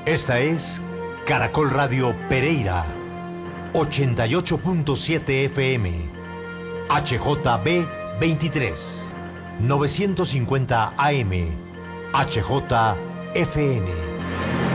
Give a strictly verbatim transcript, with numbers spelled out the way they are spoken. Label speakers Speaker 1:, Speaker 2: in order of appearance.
Speaker 1: Esta es Caracol Radio Pereira, ochenta y ocho punto siete F M, H J B veintitrés, novecientos cincuenta A M, H J F N.